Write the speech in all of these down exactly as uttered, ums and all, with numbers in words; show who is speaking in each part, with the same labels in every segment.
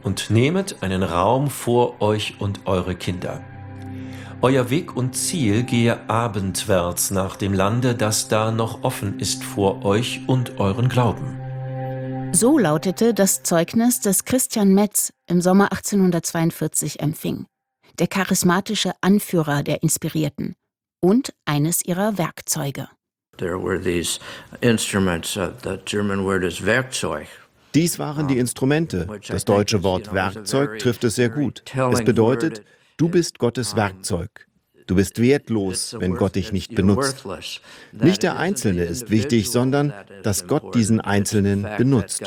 Speaker 1: und nehmet einen Raum vor euch und eure Kinder. Euer Weg und Ziel gehe abendwärts nach dem Lande, das da noch offen ist vor euch und euren Glauben.
Speaker 2: So lautete das Zeugnis, das Christian Metz im Sommer achtzehnhundertzweiundvierzig empfing. Der charismatische Anführer der Inspirierten und eines ihrer Werkzeuge.
Speaker 3: There were these instruments, uh, the German word is Werkzeug.
Speaker 4: Dies waren die Instrumente. Das deutsche Wort Werkzeug trifft es sehr gut. Es bedeutet, du bist Gottes Werkzeug. Du bist wertlos, wenn Gott dich nicht benutzt. Nicht der Einzelne ist wichtig, sondern dass Gott diesen Einzelnen benutzt.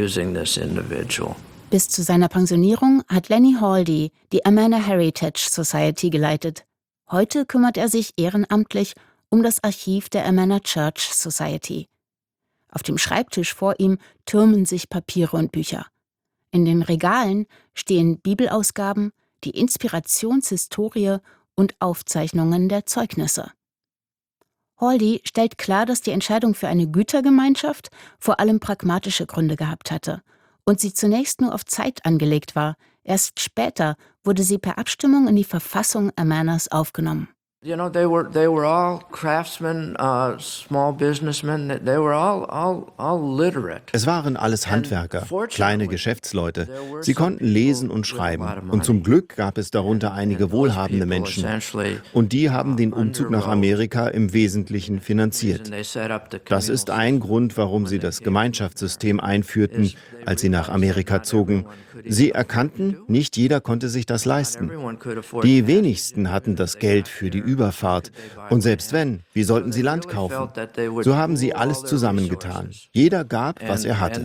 Speaker 2: Bis zu seiner Pensionierung hat Lenny Haldy die Amana Heritage Society geleitet. Heute kümmert er sich ehrenamtlich um das Archiv der Amana Church Society. Auf dem Schreibtisch vor ihm türmen sich Papiere und Bücher. In den Regalen stehen Bibelausgaben, die Inspirationshistorie und Aufzeichnungen der Zeugnisse. Haldy stellt klar, dass die Entscheidung für eine Gütergemeinschaft vor allem pragmatische Gründe gehabt hatte und sie zunächst nur auf Zeit angelegt war. Erst später wurde sie per Abstimmung in die Verfassung Amanas aufgenommen.
Speaker 3: You know, they were they were all craftsmen, uh, small businessmen. They were all all all literate.
Speaker 4: Es waren alles Handwerker, kleine Geschäftsleute. Sie konnten lesen und schreiben. Und zum Glück gab es darunter einige wohlhabende Menschen. Und die haben den Umzug nach Amerika im Wesentlichen finanziert. Das ist ein Grund, warum sie das Gemeinschaftssystem einführten, als sie nach Amerika zogen. Sie erkannten, nicht jeder konnte sich das leisten. Die wenigsten hatten das Geld für die Überfahrt. Und selbst wenn, wie sollten sie Land kaufen? So haben sie alles zusammengetan. Jeder gab, was er hatte.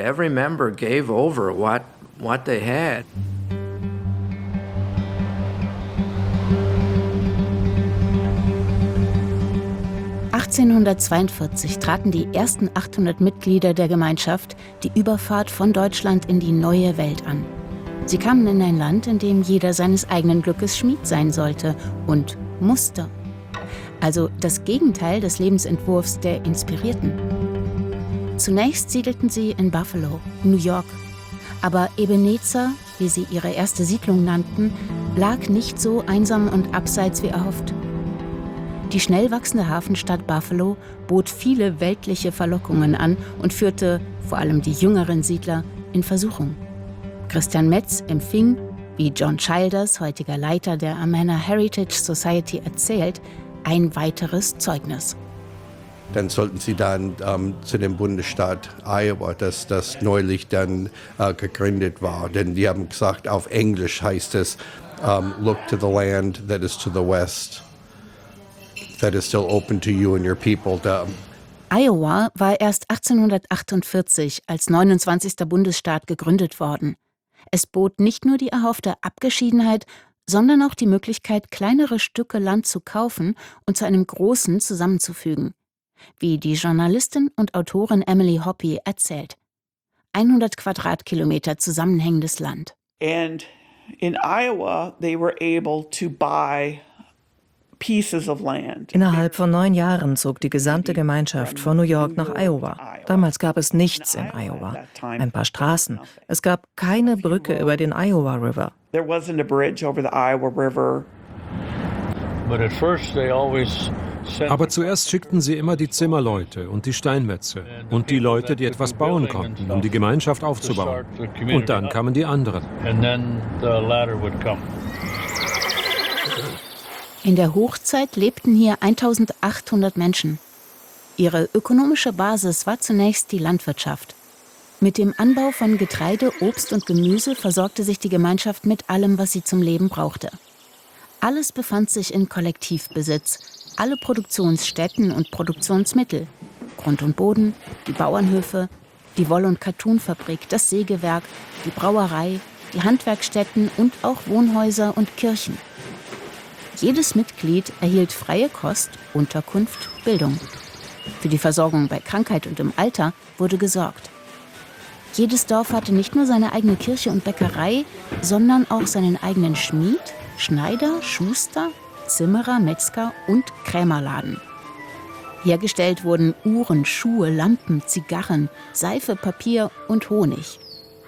Speaker 2: achtzehnhundertzweiundvierzig traten die ersten achthundert Mitglieder der Gemeinschaft die Überfahrt von Deutschland in die neue Welt an. Sie kamen in ein Land, in dem jeder seines eigenen Glückes Schmied sein sollte und musste. Also das Gegenteil des Lebensentwurfs der Inspirierten. Zunächst siedelten sie in Buffalo, New York. Aber Ebenezer, wie sie ihre erste Siedlung nannten, lag nicht so einsam und abseits wie erhofft. Die schnell wachsende Hafenstadt Buffalo bot viele weltliche Verlockungen an und führte vor allem die jüngeren Siedler in Versuchung. Christian Metz empfing, wie John Childers, heutiger Leiter der Amana Heritage Society, erzählt, ein weiteres Zeugnis.
Speaker 5: Dann sollten sie dann ähm, zu dem Bundesstaat Iowa, das, das neulich dann äh, gegründet war. Denn die haben gesagt, auf Englisch heißt es, um, look to the land that is to the west, that is still open to you and your people.
Speaker 2: Iowa war erst achtzehnhundertachtundvierzig als neunundzwanzigster Bundesstaat gegründet worden. Es bot nicht nur die erhoffte Abgeschiedenheit, sondern auch die Möglichkeit, kleinere Stücke Land zu kaufen und zu einem großen zusammenzufügen. Wie die Journalistin und Autorin Emily Hoppy erzählt. hundert Quadratkilometer zusammenhängendes Land.
Speaker 6: And in Iowa they were able to buy pieces of land.
Speaker 7: Innerhalb von neun Jahren zog die gesamte Gemeinschaft von New York nach Iowa. Damals gab es nichts in Iowa. Ein paar Straßen. Es gab keine Brücke über den Iowa River.
Speaker 6: There wasn't a bridge over the Iowa River.
Speaker 8: Aber zuerst schickten sie immer die Zimmerleute und die Steinmetze und die Leute, die etwas bauen konnten, um die Gemeinschaft aufzubauen. Und dann kamen die anderen.
Speaker 2: In der Hochzeit lebten hier eintausendachthundert Menschen. Ihre ökonomische Basis war zunächst die Landwirtschaft. Mit dem Anbau von Getreide, Obst und Gemüse versorgte sich die Gemeinschaft mit allem, was sie zum Leben brauchte. Alles befand sich in Kollektivbesitz, alle Produktionsstätten und Produktionsmittel, Grund und Boden, die Bauernhöfe, die Woll- und Kattunfabrik, das Sägewerk, die Brauerei, die Handwerkstätten und auch Wohnhäuser und Kirchen. Jedes Mitglied erhielt freie Kost, Unterkunft, Bildung. Für die Versorgung bei Krankheit und im Alter wurde gesorgt. Jedes Dorf hatte nicht nur seine eigene Kirche und Bäckerei, sondern auch seinen eigenen Schmied, Schneider, Schuster, Zimmerer, Metzger und Krämerladen. Hergestellt wurden Uhren, Schuhe, Lampen, Zigarren, Seife, Papier und Honig.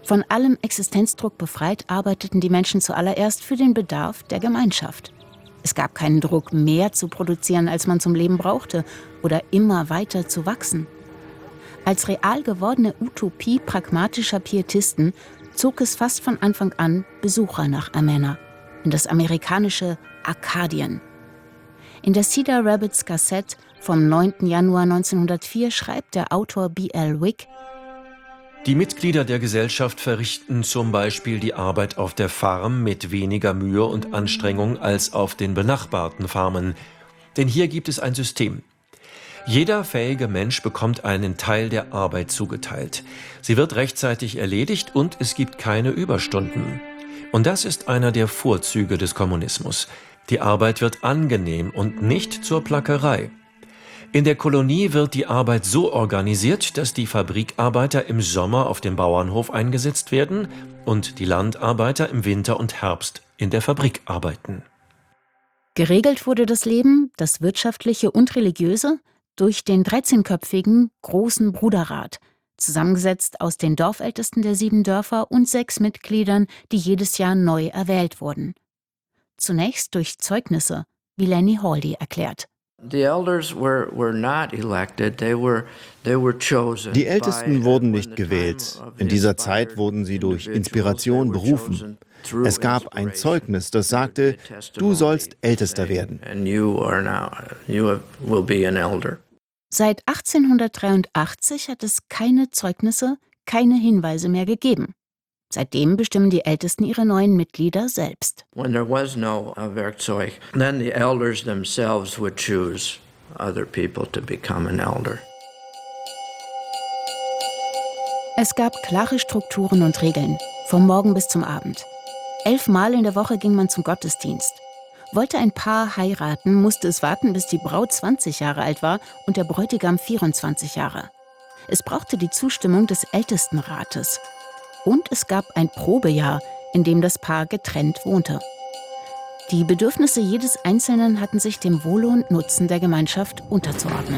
Speaker 2: Von allem Existenzdruck befreit, arbeiteten die Menschen zuallererst für den Bedarf der Gemeinschaft. Es gab keinen Druck, mehr zu produzieren, als man zum Leben brauchte, oder immer weiter zu wachsen. Als real gewordene Utopie pragmatischer Pietisten zog es fast von Anfang an Besucher nach Amana, in das amerikanische Arkadien. In der Cedar Rapids Gazette vom neunten Januar neunzehnhundertvier schreibt der Autor B L Wick:
Speaker 1: Die Mitglieder der Gesellschaft verrichten zum Beispiel die Arbeit auf der Farm mit weniger Mühe und Anstrengung als auf den benachbarten Farmen. Denn hier gibt es ein System. Jeder fähige Mensch bekommt einen Teil der Arbeit zugeteilt. Sie wird rechtzeitig erledigt und es gibt keine Überstunden. Und das ist einer der Vorzüge des Kommunismus. Die Arbeit wird angenehm und nicht zur Plackerei. In der Kolonie wird die Arbeit so organisiert, dass die Fabrikarbeiter im Sommer auf dem Bauernhof eingesetzt werden und die Landarbeiter im Winter und Herbst in der Fabrik arbeiten.
Speaker 2: Geregelt wurde das Leben, das wirtschaftliche und religiöse, durch den dreizehnköpfigen Großen Bruderrat, zusammengesetzt aus den Dorfältesten der sieben Dörfer und sechs Mitgliedern, die jedes Jahr neu erwählt wurden. Zunächst durch Zeugnisse, wie Lenny Haldy erklärt.
Speaker 4: Die Ältesten wurden nicht gewählt. In dieser Zeit wurden sie durch Inspiration berufen. Es gab ein Zeugnis, das sagte, du sollst Ältester werden.
Speaker 2: Seit achtzehnhundertdreiundachtzig hat es keine Zeugnisse, keine Hinweise mehr gegeben. Seitdem bestimmen die Ältesten ihre neuen Mitglieder selbst.
Speaker 3: When there was no uh, Werkzeug, then the elders themselves would choose other people to become an elder.
Speaker 2: Es gab klare Strukturen und Regeln, vom Morgen bis zum Abend. Elfmal in der Woche ging man zum Gottesdienst. Wollte ein Paar heiraten, musste es warten, bis die Braut zwanzig Jahre alt war und der Bräutigam vierundzwanzig Jahre. Es brauchte die Zustimmung des Ältestenrates. Und es gab ein Probejahr, in dem das Paar getrennt wohnte. Die Bedürfnisse jedes Einzelnen hatten sich dem Wohle und Nutzen der Gemeinschaft unterzuordnen.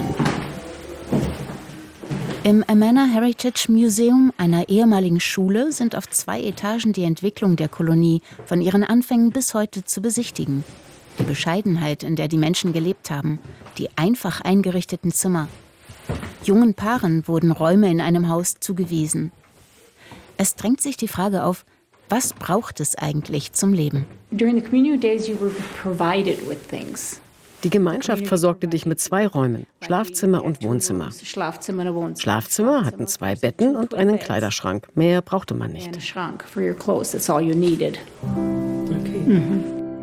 Speaker 2: Im Amana Heritage Museum, einer ehemaligen Schule, sind auf zwei Etagen die Entwicklung der Kolonie von ihren Anfängen bis heute zu besichtigen. Die Bescheidenheit, in der die Menschen gelebt haben, die einfach eingerichteten Zimmer. Jungen Paaren wurden Räume in einem Haus zugewiesen. Es drängt sich die Frage auf, was braucht es eigentlich zum Leben?
Speaker 9: Die Gemeinschaft versorgte dich mit zwei Räumen, Schlafzimmer und Wohnzimmer. Schlafzimmer hatten zwei Betten und einen Kleiderschrank. Mehr brauchte man nicht.
Speaker 2: Mhm.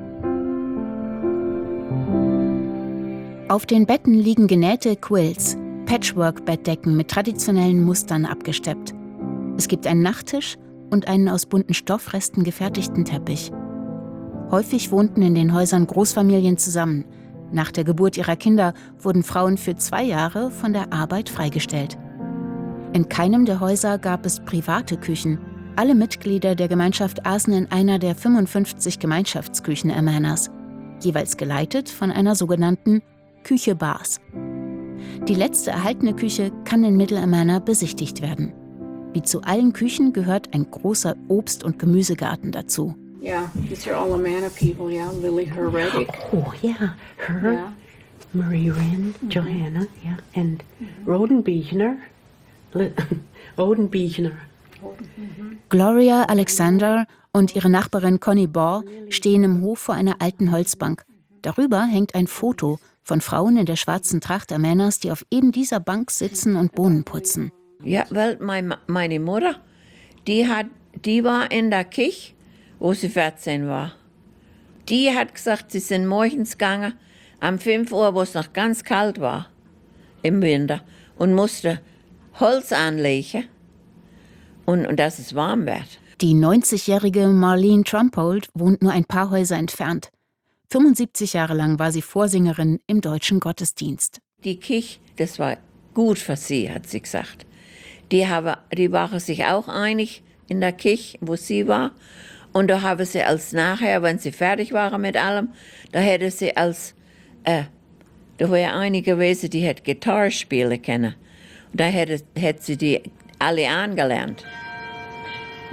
Speaker 2: Auf den Betten liegen genähte Quilts, Patchwork-Bettdecken mit traditionellen Mustern abgesteppt. Es gibt einen Nachttisch und einen aus bunten Stoffresten gefertigten Teppich. Häufig wohnten in den Häusern Großfamilien zusammen. Nach der Geburt ihrer Kinder wurden Frauen für zwei Jahre von der Arbeit freigestellt. In keinem der Häuser gab es private Küchen. Alle Mitglieder der Gemeinschaft aßen in einer der fünfundfünfzig Gemeinschaftsküchen Amanas, jeweils geleitet von einer sogenannten Küche Bas. Die letzte erhaltene Küche kann in Mittelamana besichtigt werden. Wie zu allen Küchen gehört ein großer Obst- und Gemüsegarten dazu.
Speaker 10: Yeah, these are all Amana people, yeah. Lily Heredic.
Speaker 11: Oh, yeah. Her,
Speaker 10: yeah.
Speaker 11: Marie Wren, mm-hmm. Johanna, yeah. And mm-hmm. Roden Biechner. Roden Biechner.
Speaker 2: Mm-hmm. Gloria Alexander und ihre Nachbarin Connie Baugh stehen im Hof vor einer alten Holzbank. Darüber hängt ein Foto von Frauen in der schwarzen Tracht Amanas, die auf eben dieser Bank sitzen und Bohnen putzen.
Speaker 12: Ja, weil mein, meine Mutter, die, hat, die war in der Küche, wo sie vierzehn war. Die hat gesagt, sie sind morgens gegangen, um fünf Uhr, wo es noch ganz kalt war, im Winter, und musste Holz anlegen, und, und dass es warm wird.
Speaker 2: Die neunzigjährige Marlene Trumpold wohnt nur ein paar Häuser entfernt. fünfundsiebzig Jahre lang war sie Vorsängerin im deutschen Gottesdienst.
Speaker 12: Die Küche, das war gut für sie, hat sie gesagt. Die, haben, die waren sich auch einig in der Küche, wo sie war. Und da haben sie als nachher, wenn sie fertig waren mit allem, da hätte sie als, äh, da war ja eine gewesen, die hätte Gitarre spielen können. Und da hätte, hätte sie die alle angelernt.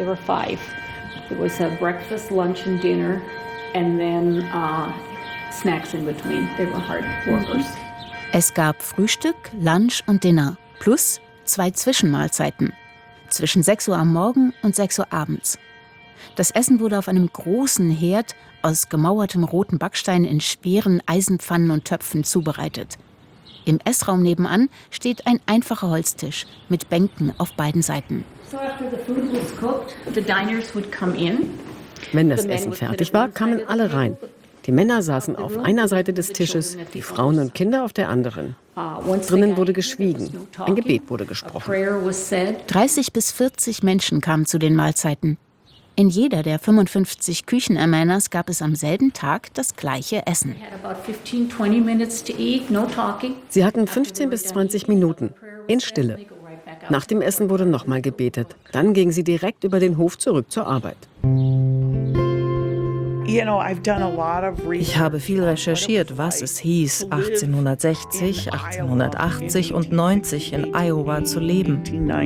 Speaker 11: There were five. There was a breakfast, lunch and dinner and then uh, snacks in between. They were hard workers.
Speaker 2: Es gab Frühstück, Lunch und Dinner plus zwei Zwischenmahlzeiten. Zwischen sechs Uhr am Morgen und sechs Uhr abends. Das Essen wurde auf einem großen Herd aus gemauertem roten Backstein in schweren Eisenpfannen und Töpfen zubereitet. Im Essraum nebenan steht ein einfacher Holztisch mit Bänken auf beiden Seiten.
Speaker 9: Wenn das Essen fertig war, kamen alle rein. Die Männer saßen auf einer Seite des Tisches, die Frauen und Kinder auf der anderen. Drinnen wurde geschwiegen, ein Gebet wurde gesprochen.
Speaker 2: dreißig bis vierzig Menschen kamen zu den Mahlzeiten. In jeder der fünfundfünfzig Küchen Amenas gab es am selben Tag das gleiche Essen.
Speaker 9: Sie hatten fünfzehn bis zwanzig Minuten in Stille. Nach dem Essen wurde nochmal gebetet. Dann gingen sie direkt über den Hof zurück zur Arbeit.
Speaker 7: Ich habe viel recherchiert, was es hieß, achtzehnhundertsechzig, achtzehnhundertachtzig und neunzig in Iowa zu leben.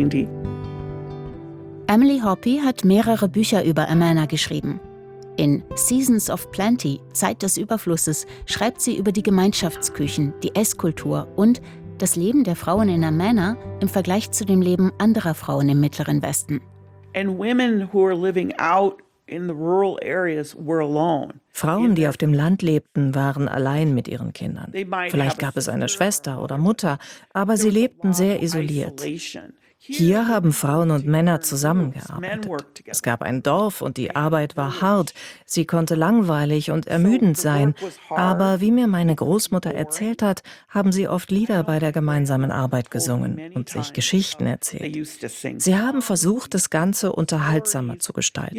Speaker 2: Emily Hoppy hat mehrere Bücher über Amana geschrieben. In Seasons of Plenty, Zeit des Überflusses, schreibt sie über die Gemeinschaftsküchen, die Esskultur und das Leben der Frauen in Amana im Vergleich zu dem Leben anderer Frauen im Mittleren Westen.
Speaker 6: And women who are living out in the rural areas were alone.
Speaker 7: Frauen, die auf dem Land lebten, waren allein mit ihren Kindern. Vielleicht gab es eine Schwester oder Mutter, aber sie lebten sehr isoliert. Hier haben Frauen und Männer zusammengearbeitet. Es gab ein Dorf und die Arbeit war hart. Sie konnte langweilig und ermüdend sein. Aber wie mir meine Großmutter erzählt hat, haben sie oft Lieder bei der gemeinsamen Arbeit gesungen und sich Geschichten erzählt. Sie haben versucht, das Ganze unterhaltsamer zu gestalten.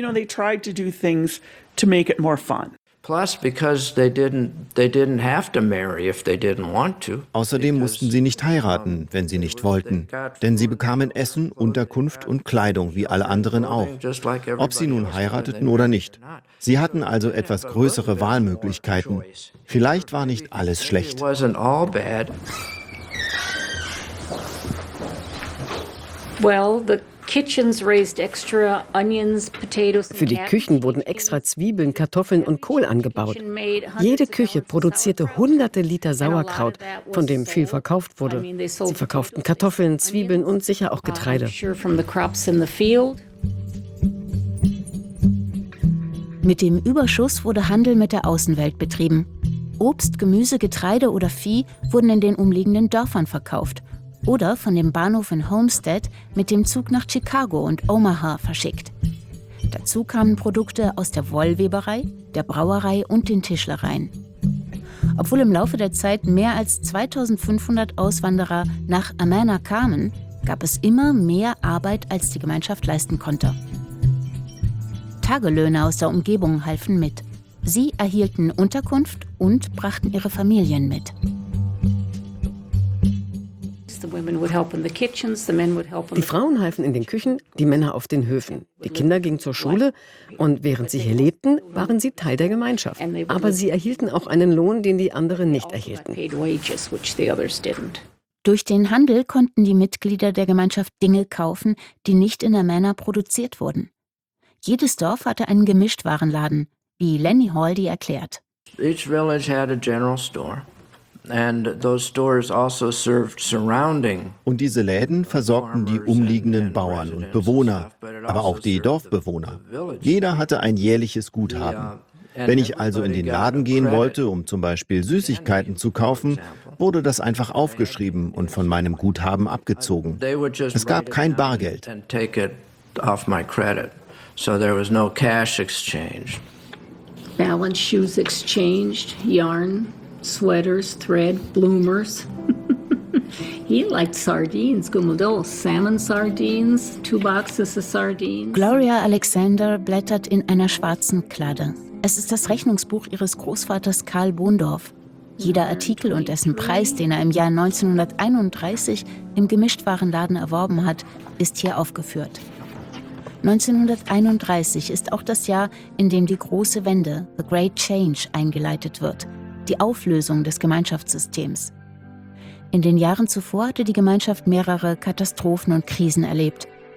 Speaker 4: Außerdem mussten sie nicht heiraten, wenn sie nicht wollten, denn sie bekamen Essen, Unterkunft und Kleidung wie alle anderen auch, ob sie nun heirateten oder nicht. Sie hatten also etwas größere Wahlmöglichkeiten. Vielleicht war nicht alles schlecht.
Speaker 11: Well, the kitchens raised extra onions, potatoes,
Speaker 9: Für die Küchen wurden extra Zwiebeln, Kartoffeln und Kohl angebaut. Jede Küche produzierte hunderte Liter Sauerkraut, von dem viel verkauft wurde. Sie verkauften Kartoffeln, Zwiebeln und sicher auch Getreide.
Speaker 2: Mit dem Überschuss wurde Handel mit der Außenwelt betrieben. Obst, Gemüse, Getreide oder Vieh wurden in den umliegenden Dörfern verkauft oder von dem Bahnhof in Homestead mit dem Zug nach Chicago und Omaha verschickt. Dazu kamen Produkte aus der Wollweberei, der Brauerei und den Tischlereien. Obwohl im Laufe der Zeit mehr als zweitausendfünfhundert Auswanderer nach Amana kamen, gab es immer mehr Arbeit, als die Gemeinschaft leisten konnte. Tagelöhner aus der Umgebung halfen mit. Sie erhielten Unterkunft und brachten ihre Familien mit.
Speaker 9: Die Frauen halfen in den Küchen, die Männer auf den Höfen. Die Kinder gingen zur Schule und während sie hier lebten, waren sie Teil der Gemeinschaft. Aber sie erhielten auch einen Lohn, den die anderen nicht erhielten.
Speaker 2: Durch den Handel konnten die Mitglieder der Gemeinschaft Dinge kaufen, die nicht in Amana produziert wurden. Jedes Dorf hatte einen Gemischtwarenladen, wie Lenny Haldy erklärt.
Speaker 3: Each village had a general store. And those stores also served surrounding.
Speaker 4: Und diese Läden versorgten die umliegenden Bauern und Bewohner, aber auch die Dorfbewohner. Jeder hatte ein jährliches Guthaben. Wenn ich also in den Laden gehen wollte, um zum Beispiel Süßigkeiten zu kaufen, wurde das einfach aufgeschrieben und von meinem Guthaben abgezogen. Es gab kein Bargeld.
Speaker 3: So there was no cash exchange.
Speaker 11: Balance shoes exchanged, yarn, sweaters, thread, bloomers. He liked sardines, Gumaldol, salmon sardines, two boxes of sardines.
Speaker 2: Gloria Alexander blättert in einer schwarzen Kladde. Es ist das Rechnungsbuch ihres Großvaters Karl Bohndorf. Jeder Artikel und dessen Preis, den er im Jahr neunzehnhunderteinunddreißig im Gemischtwarenladen erworben hat, ist hier aufgeführt. neunzehnhunderteinunddreißig ist auch das Jahr, in dem die große Wende, The Great Change, eingeleitet wird, die Auflösung des Gemeinschaftssystems. In den Jahren zuvor hatte die Gemeinschaft mehrere Katastrophen und Krisen erlebt.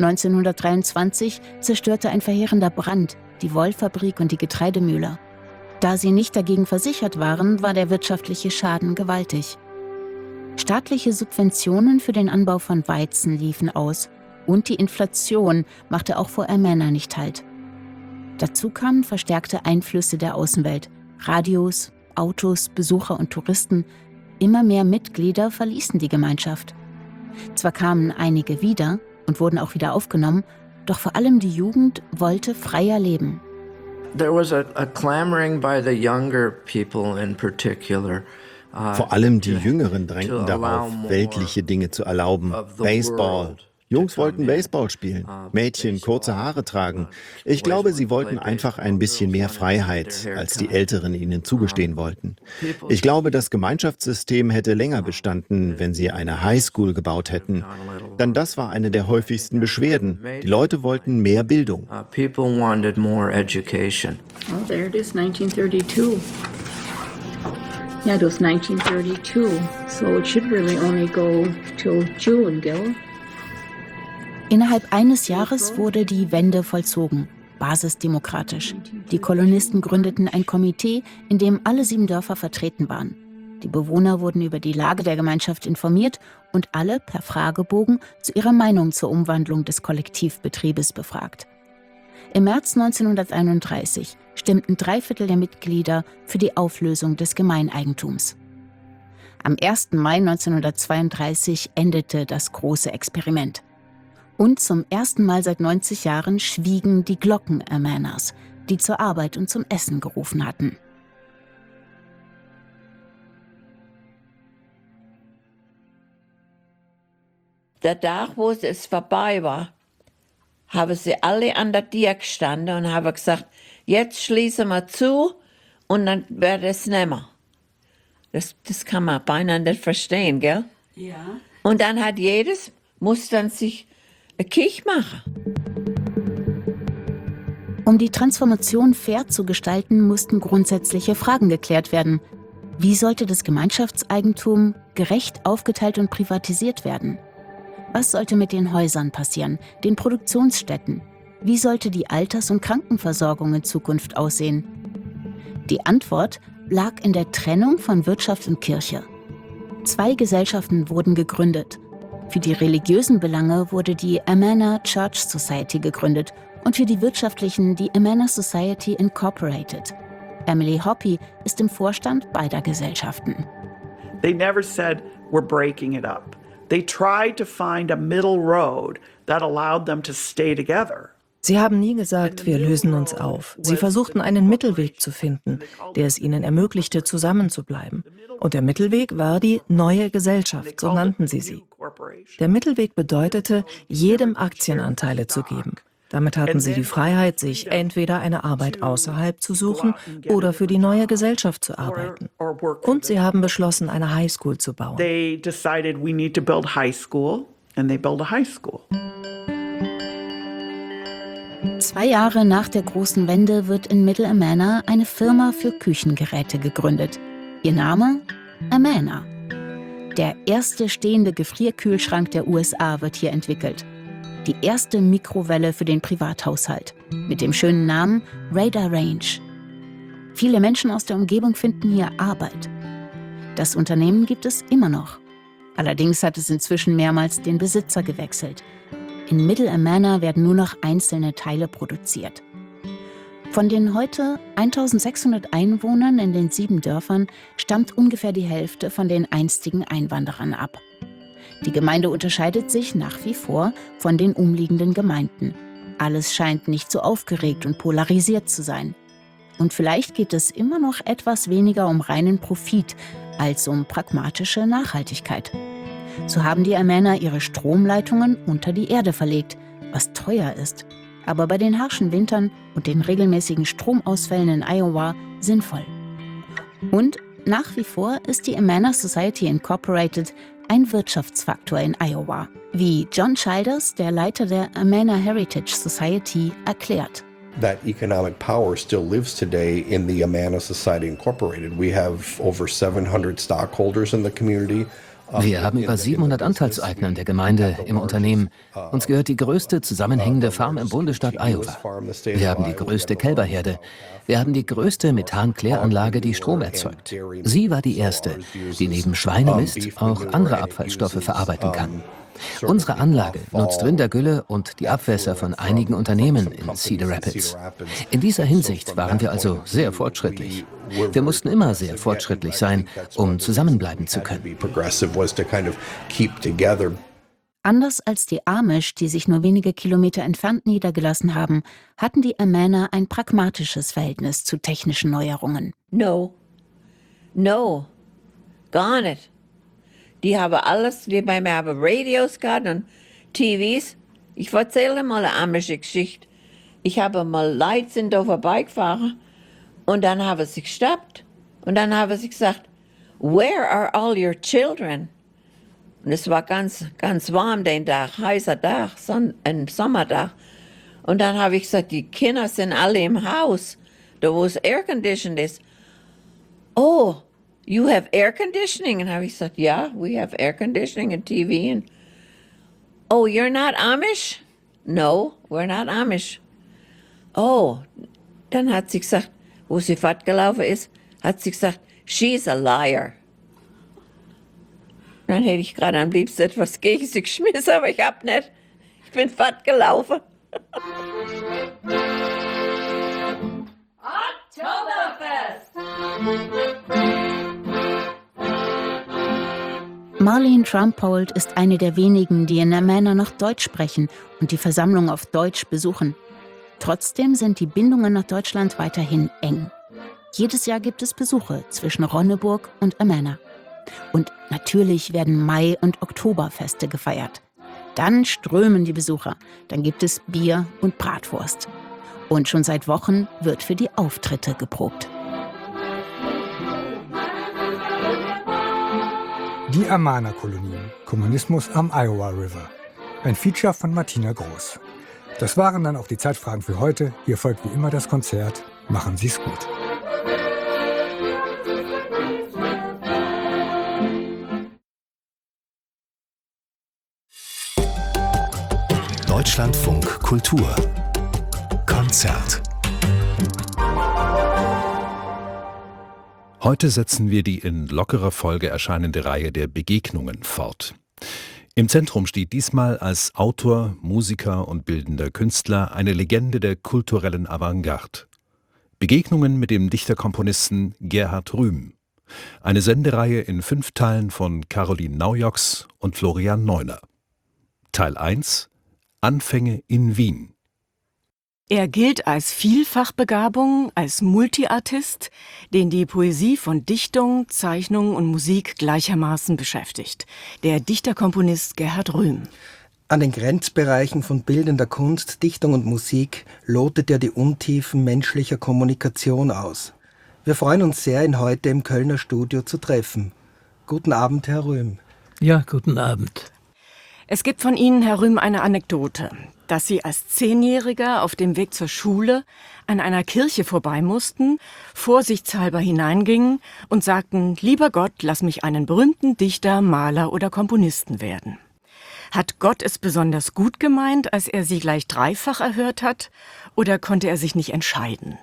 Speaker 2: neunzehnhundertdreiundzwanzig zerstörte ein verheerender Brand die Wollfabrik und die Getreidemühle. Da sie nicht dagegen versichert waren, war der wirtschaftliche Schaden gewaltig. Staatliche Subventionen für den Anbau von Weizen liefen aus und die Inflation machte auch vor Amana nicht Halt. Dazu kamen verstärkte Einflüsse der Außenwelt, Radios, Autos, Besucher und Touristen. Immer mehr Mitglieder verließen die Gemeinschaft. Zwar kamen einige wieder und wurden auch wieder aufgenommen, doch vor allem die Jugend wollte freier leben.
Speaker 3: There was a, a clamoring by the younger people in particular.
Speaker 4: Vor allem die Jüngeren drängten darauf, weltliche Dinge zu erlauben. Baseball. Jungs wollten Baseball spielen, Mädchen kurze Haare tragen. Ich glaube, sie wollten einfach ein bisschen mehr Freiheit, als die Älteren ihnen zugestehen wollten. Ich glaube, das Gemeinschaftssystem hätte länger bestanden, wenn sie eine Highschool gebaut hätten. Denn das war eine der häufigsten Beschwerden. Die Leute wollten mehr Bildung.
Speaker 10: People wanted more education. Oh, there it is, nineteen thirty-two. Yeah, it was nineteen thirty-two, so it should really only go till June, Gil.
Speaker 2: Innerhalb eines Jahres wurde die Wende vollzogen, basisdemokratisch. Die Kolonisten gründeten ein Komitee, in dem alle sieben Dörfer vertreten waren. Die Bewohner wurden über die Lage der Gemeinschaft informiert und alle per Fragebogen zu ihrer Meinung zur Umwandlung des Kollektivbetriebes befragt. Im März neunzehnhunderteinunddreißig stimmten drei Viertel der Mitglieder für die Auflösung des Gemeineigentums. Am ersten Mai neunzehnhundertzweiunddreißig endete das große Experiment. Und zum ersten Mal seit neunzig Jahren schwiegen die Glocken Amanas, die zur Arbeit und zum Essen gerufen hatten.
Speaker 12: Der Tag, wo es vorbei war, haben sie alle an der Tür gestanden und haben gesagt, jetzt schließen wir zu und dann wird es nicht mehr. Das, das kann man beinahe nicht verstehen, gell?
Speaker 11: Ja.
Speaker 12: Und dann hat jedes, muss dann sich eine Kirche machen.
Speaker 2: Um die Transformation fair zu gestalten, mussten grundsätzliche Fragen geklärt werden. Wie sollte das Gemeinschaftseigentum gerecht aufgeteilt und privatisiert werden? Was sollte mit den Häusern passieren, den Produktionsstätten? Wie sollte die Alters- und Krankenversorgung in Zukunft aussehen? Die Antwort lag in der Trennung von Wirtschaft und Kirche. Zwei Gesellschaften wurden gegründet. Für die religiösen Belange wurde die Amana Church Society gegründet und für die wirtschaftlichen die Amana Society Incorporated. Emily Hoppy ist im Vorstand beider Gesellschaften.
Speaker 6: They never said, we're breaking it up. They tried to find a middle road that allowed them to stay together.
Speaker 7: Sie haben nie gesagt, wir lösen uns auf. Sie versuchten einen Mittelweg zu finden, der es ihnen ermöglichte, zusammenzubleiben. Und der Mittelweg war die neue Gesellschaft, so nannten sie sie. Der Mittelweg bedeutete, jedem Aktienanteile zu geben. Damit hatten sie die Freiheit, sich entweder eine Arbeit außerhalb zu suchen oder für die neue Gesellschaft zu arbeiten. Und sie haben beschlossen, eine Highschool zu bauen.
Speaker 6: They decided we need to build high school, and they built a high school.
Speaker 2: Zwei Jahre nach der großen Wende wird in Middle Amana eine Firma für Küchengeräte gegründet. Ihr Name? Amana. Der erste stehende Gefrierkühlschrank der U S A wird hier entwickelt. Die erste Mikrowelle für den Privathaushalt. Mit dem schönen Namen Radar Range. Viele Menschen aus der Umgebung finden hier Arbeit. Das Unternehmen gibt es immer noch. Allerdings hat es inzwischen mehrmals den Besitzer gewechselt. In Middle Amana werden nur noch einzelne Teile produziert. Von den heute eintausendsechshundert Einwohnern in den sieben Dörfern stammt ungefähr die Hälfte von den einstigen Einwanderern ab. Die Gemeinde unterscheidet sich nach wie vor von den umliegenden Gemeinden. Alles scheint nicht so aufgeregt und polarisiert zu sein. Und vielleicht geht es immer noch etwas weniger um reinen Profit als um pragmatische Nachhaltigkeit. So haben die Amana ihre Stromleitungen unter die Erde verlegt, was teuer ist, aber bei den harschen Wintern und den regelmäßigen Stromausfällen in Iowa sinnvoll. Und nach wie vor ist die Amana Society Incorporated ein Wirtschaftsfaktor in Iowa, wie John Childers, der Leiter der Amana Heritage Society, erklärt.
Speaker 5: That economic power still lives today in the Amana Society Incorporated. We have over seven hundred stockholders in the community.
Speaker 13: Wir haben über siebenhundert Anteilseigner in der Gemeinde, im Unternehmen. Uns gehört die größte zusammenhängende Farm im Bundesstaat Iowa. Wir haben die größte Kälberherde. Wir haben die größte Methankläranlage, die Strom erzeugt. Sie war die erste, die neben Schweinemist auch andere Abfallstoffe verarbeiten kann. Unsere Anlage nutzt Rindergülle und die Abwässer von einigen Unternehmen in Cedar Rapids. In dieser Hinsicht waren wir also sehr fortschrittlich. Wir mussten immer sehr fortschrittlich sein, um zusammenbleiben zu können.
Speaker 2: Anders als die Amish, die sich nur wenige Kilometer entfernt niedergelassen haben, hatten die Amana ein pragmatisches Verhältnis zu technischen Neuerungen.
Speaker 12: No, no, gar nicht. Die haben alles, die bei mir haben Radios gehabt und T Vs. Ich erzähle mal eine amische Geschichte. Ich habe mal Leute sind da vorbeigefahren und dann haben sie gestoppt. Und dann haben sie gesagt, where are all your children? Und es war ganz, ganz warm den Tag, heißer Tag, Son- ein Sommertag. Und dann habe ich gesagt, die Kinder sind alle im Haus, da wo es air conditioned ist. Oh, you have air conditioning? And habe ich gesagt, yeah, we have air conditioning and T V. And, oh, you're not Amish? No, we're not Amish. Oh, dann hat sie gesagt, wo sie fortgelaufen ist, hat sie gesagt, she's a liar. Dann hätte ich gerade am liebsten etwas gegen sie geschmissen, aber ich hab nicht. Ich bin fortgelaufen.
Speaker 2: Marlene Trumpold ist eine der wenigen, die in Amana noch Deutsch sprechen und die Versammlung auf Deutsch besuchen. Trotzdem sind die Bindungen nach Deutschland weiterhin eng. Jedes Jahr gibt es Besuche zwischen Ronneburg und Amana. Und natürlich werden Mai- und Oktoberfeste gefeiert. Dann strömen die Besucher. Dann gibt es Bier und Bratwurst. Und schon seit Wochen wird für die Auftritte geprobt.
Speaker 14: Die Amana-Kolonien. Kommunismus am Iowa River. Ein Feature von Martina Groß. Das waren dann auch die Zeitfragen für heute. Hier folgt wie immer das Konzert. Machen Sie's gut.
Speaker 15: Deutschlandfunk Kultur Konzert. Heute setzen wir die in lockerer Folge erscheinende Reihe der Begegnungen fort. Im Zentrum steht diesmal als Autor, Musiker und bildender Künstler eine Legende der kulturellen Avantgarde. Begegnungen mit dem Dichterkomponisten Gerhard Rühm. Eine Sendereihe in fünf Teilen von Caroline Naujoks und Florian Neuner. Teil eins: Anfänge in Wien.
Speaker 16: Er gilt als Vielfachbegabung, als Multiartist, den die Poesie von Dichtung, Zeichnung und Musik gleichermaßen beschäftigt. Der Dichterkomponist Gerhard Rühm.
Speaker 17: An den Grenzbereichen von bildender Kunst, Dichtung und Musik lotet er die Untiefen menschlicher Kommunikation aus. Wir freuen uns sehr, ihn heute im Kölner Studio zu treffen. Guten Abend, Herr Rühm.
Speaker 18: Ja, guten Abend.
Speaker 16: Es gibt von Ihnen, Herr Rühm, eine Anekdote, dass Sie als Zehnjähriger auf dem Weg zur Schule an einer Kirche vorbei mussten, vorsichtshalber hineingingen und sagten, lieber Gott, lass mich einen berühmten Dichter, Maler oder Komponisten werden. Hat Gott es besonders gut gemeint, als er Sie gleich dreifach erhört hat, oder konnte er sich nicht entscheiden?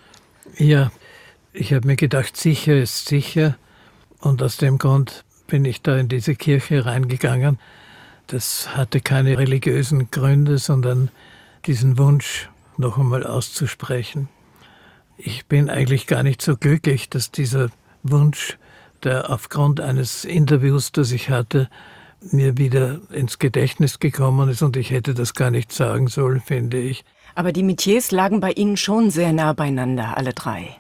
Speaker 18: Ja, ich habe mir gedacht, sicher ist sicher, und aus dem Grund bin ich da in diese Kirche reingegangen. Das hatte keine religiösen Gründe, sondern diesen Wunsch noch einmal auszusprechen. Ich bin eigentlich gar nicht so glücklich, dass dieser Wunsch, der aufgrund eines Interviews, das ich hatte, mir wieder ins Gedächtnis gekommen ist, und ich hätte das gar nicht sagen sollen, finde ich.
Speaker 16: Aber die Metiers lagen bei Ihnen schon sehr nah beieinander, alle drei.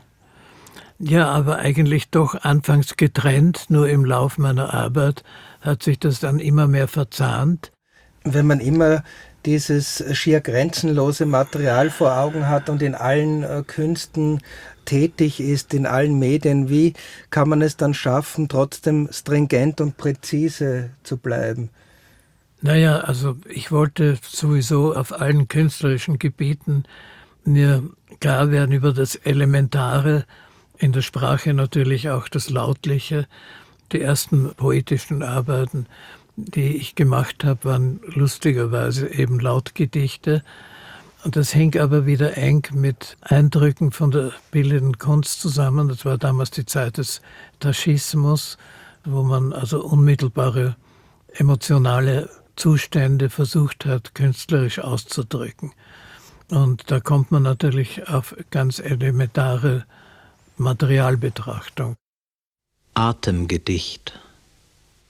Speaker 18: Ja, aber eigentlich doch anfangs getrennt, nur im Lauf meiner Arbeit hat sich das dann immer mehr verzahnt.
Speaker 17: Wenn man immer dieses schier grenzenlose Material vor Augen hat und in allen äh, Künsten tätig ist, in allen Medien, wie kann man es dann schaffen, trotzdem stringent und präzise zu bleiben?
Speaker 18: Naja, also ich wollte sowieso auf allen künstlerischen Gebieten mir klar werden über das Elementare, in der Sprache natürlich auch das Lautliche, Die ersten poetischen Arbeiten, die ich gemacht habe, waren lustigerweise eben Lautgedichte. Und das hing aber wieder eng mit Eindrücken von der bildenden Kunst zusammen. Das war damals die Zeit des Taschismus, wo man also unmittelbare emotionale Zustände versucht hat, künstlerisch auszudrücken. Und da kommt man natürlich auf ganz elementare Materialbetrachtung.
Speaker 19: Atemgedicht.